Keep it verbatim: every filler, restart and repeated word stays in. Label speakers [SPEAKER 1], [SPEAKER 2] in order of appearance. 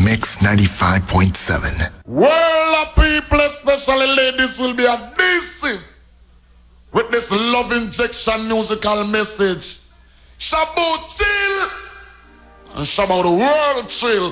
[SPEAKER 1] Mix ninety-five point seven.
[SPEAKER 2] World of people, especially ladies, will be a D C with this love injection musical message. Shabbat chill and Shabbat the world chill.